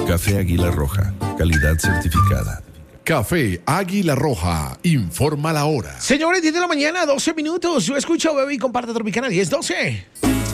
Café Águila Roja, calidad certificada. Café Águila Roja, informa la hora. Señores, 10 de la mañana, 12 minutos. Yo escucho, bebé, y comparte Tropicana 10-12.